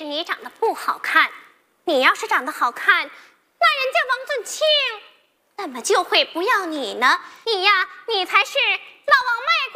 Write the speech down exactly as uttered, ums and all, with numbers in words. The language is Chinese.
是你长得不好看。你要是长得好看，那人家王俊庆怎么就会不要你呢？你呀，你才是老王卖